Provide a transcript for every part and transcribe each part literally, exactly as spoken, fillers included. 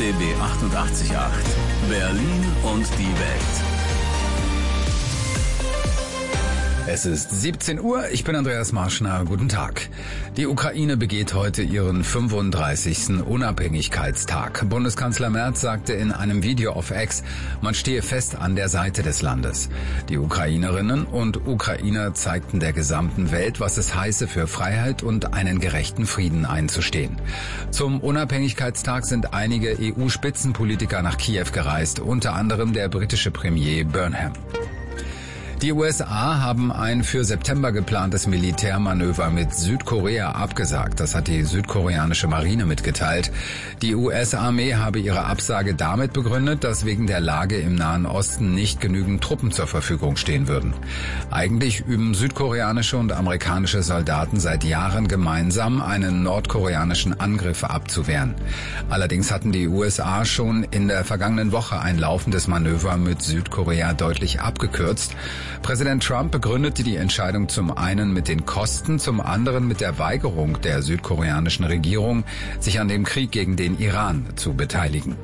B B achtundachtzig Komma acht. Berlin und die Welt. Es ist siebzehn Uhr, ich bin Andreas Marschner, guten Tag. Die Ukraine begeht heute ihren fünfunddreißigsten Unabhängigkeitstag. Bundeskanzler Merz sagte in einem Video auf X, man stehe fest an der Seite des Landes. Die Ukrainerinnen und Ukrainer zeigten der gesamten Welt, was es heiße, für Freiheit und einen gerechten Frieden einzustehen. Zum Unabhängigkeitstag sind einige E U-Spitzenpolitiker nach Kiew gereist, unter anderem der britische Premier Burnham. Die U S A haben ein für September geplantes Militärmanöver mit Südkorea abgesagt. Das hat die südkoreanische Marine mitgeteilt. Die U S-Armee habe ihre Absage damit begründet, dass wegen der Lage im Nahen Osten nicht genügend Truppen zur Verfügung stehen würden. Eigentlich üben südkoreanische und amerikanische Soldaten seit Jahren gemeinsam, einen nordkoreanischen Angriff abzuwehren. Allerdings hatten die U S A schon in der vergangenen Woche ein laufendes Manöver mit Südkorea deutlich abgekürzt. Präsident Trump begründete die Entscheidung zum einen mit den Kosten, zum anderen mit der Weigerung der südkoreanischen Regierung, sich an dem Krieg gegen den Iran zu beteiligen.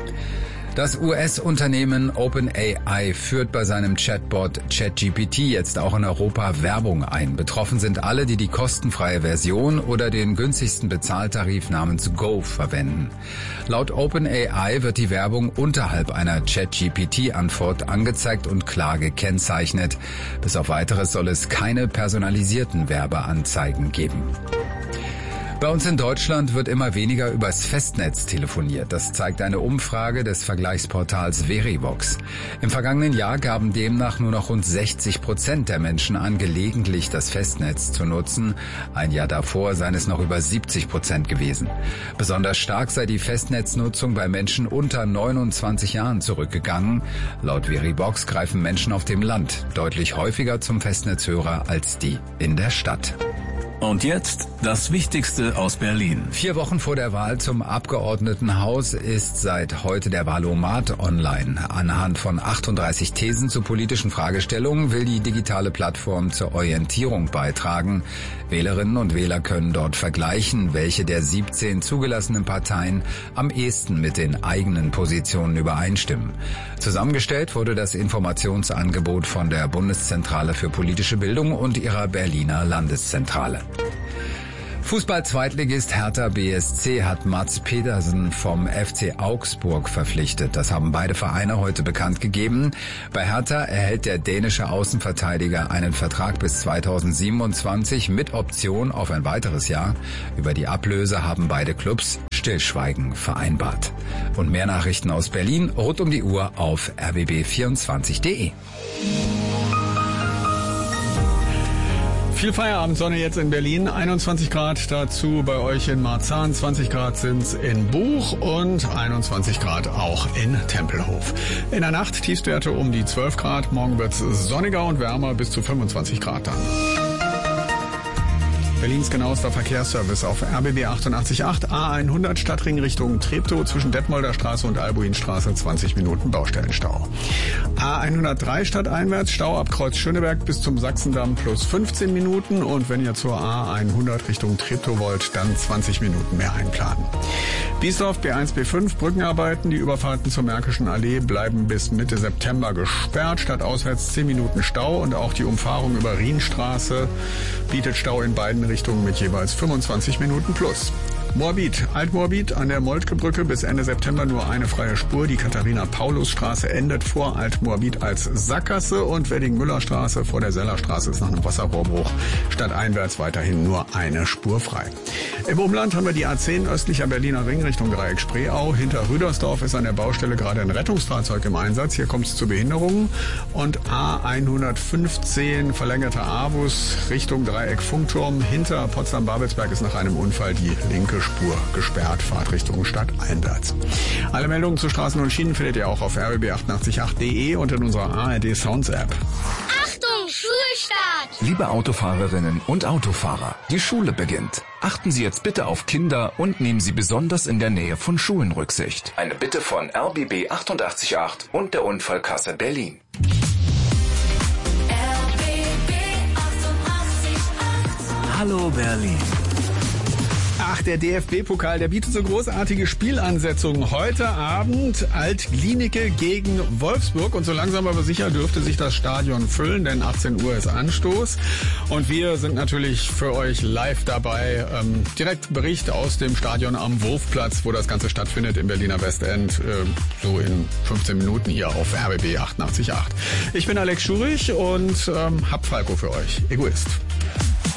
Das U S-Unternehmen OpenAI führt bei seinem Chatbot ChatGPT jetzt auch in Europa Werbung ein. Betroffen sind alle, die die kostenfreie Version oder den günstigsten Bezahltarif namens Go verwenden. Laut OpenAI wird die Werbung unterhalb einer ChatGPT-Antwort angezeigt und klar gekennzeichnet. Bis auf Weiteres soll es keine personalisierten Werbeanzeigen geben. Bei uns in Deutschland wird immer weniger übers Festnetz telefoniert. Das zeigt eine Umfrage des Vergleichsportals Verivox. Im vergangenen Jahr gaben demnach nur noch rund sechzig Prozent der Menschen an, gelegentlich das Festnetz zu nutzen. Ein Jahr davor seien es noch über siebzig Prozent gewesen. Besonders stark sei die Festnetznutzung bei Menschen unter neunundzwanzig Jahren zurückgegangen. Laut Verivox greifen Menschen auf dem Land deutlich häufiger zum Festnetzhörer als die in der Stadt. Und jetzt das Wichtigste aus Berlin. Vier Wochen vor der Wahl zum Abgeordnetenhaus ist seit heute der Wahlomat online. Anhand von achtunddreißig Thesen zu politischen Fragestellungen will die digitale Plattform zur Orientierung beitragen. Wählerinnen und Wähler können dort vergleichen, welche der siebzehn zugelassenen Parteien am ehesten mit den eigenen Positionen übereinstimmen. Zusammengestellt wurde das Informationsangebot von der Bundeszentrale für politische Bildung und ihrer Berliner Landeszentrale. Fußball-Zweitligist Hertha B S C hat Mads Pedersen vom F C Augsburg verpflichtet. Das haben beide Vereine heute bekannt gegeben. Bei Hertha erhält der dänische Außenverteidiger einen Vertrag bis zweitausendsiebenundzwanzig mit Option auf ein weiteres Jahr. Über die Ablöse haben beide Clubs Stillschweigen vereinbart. Und mehr Nachrichten aus Berlin rund um die Uhr auf r b b vierundzwanzig punkt d e. Viel Feierabendsonne jetzt in Berlin, einundzwanzig Grad dazu bei euch in Marzahn, zwanzig Grad sind's in Buch und einundzwanzig Grad auch in Tempelhof. In der Nacht Tiefstwerte um die zwölf Grad, morgen wird's sonniger und wärmer bis zu fünfundzwanzig Grad dann. Berlins genauester Verkehrsservice auf R B B achtundachtzig Komma acht, A hundert Stadtring Richtung Treptow zwischen Detmolder Straße und Albuinstraße, zwanzig Minuten Baustellenstau. A hundertdrei stadteinwärts, Stau ab Kreuz Schöneberg bis zum Sachsendamm plus fünfzehn Minuten und wenn ihr zur A hundert Richtung Treptow wollt, dann zwanzig Minuten mehr einplanen. Biesdorf B eins B fünf, Brückenarbeiten, die Überfahrten zur Märkischen Allee bleiben bis Mitte September gesperrt, stadtauswärts zehn Minuten Stau und auch die Umfahrung über Rienstraße bietet Stau in beiden Richtungen mit jeweils fünfundzwanzig Minuten plus. Moabit, Altmoabit an der Moltke-Brücke bis Ende September nur eine freie Spur. Die Katharina-Paulus-Straße endet vor Altmoabit als Sackgasse und Wedding-Müller-Straße vor der Sellerstraße ist nach einem Wasserrohrbruch stadteinwärts weiterhin nur eine Spur frei. Im Umland haben wir die A zehn östlicher Berliner Ring Richtung Dreieck Spreeau. Hinter Rüdersdorf ist an der Baustelle gerade ein Rettungsfahrzeug im Einsatz. Hier kommt es zu Behinderungen. Und A hundertfünfzehn verlängerter Avus Richtung Dreieck Funkturm. Hinter Potsdam-Babelsberg ist nach einem Unfall die linke Spur gesperrt, Fahrtrichtung stadteinwärts. Alle Meldungen zu Straßen und Schienen findet ihr auch auf r b b achtundachtzig Komma acht punkt d e und in unserer A R D Sounds App. Achtung, Schulstart! Liebe Autofahrerinnen und Autofahrer, die Schule beginnt. Achten Sie jetzt bitte auf Kinder und nehmen Sie besonders in der Nähe von Schulen Rücksicht. Eine Bitte von R B B achtundachtzig Komma acht und der Unfallkasse Berlin. R B B achtundachtzig Komma acht. Hallo Berlin. Ach, der D F B-Pokal, der bietet so großartige Spielansetzungen. Heute Abend Alt-Glienicke gegen Wolfsburg. Und so langsam aber sicher dürfte sich das Stadion füllen, denn achtzehn Uhr ist Anstoß. Und wir sind natürlich für euch live dabei. Ähm, direkt Bericht aus dem Stadion am Wurfplatz, wo das Ganze stattfindet im Berliner Westend. Äh, so in fünfzehn Minuten hier auf R B B achtundachtzig Komma acht. Ich bin Alex Schurich und ähm, hab Falco für euch. Egoist.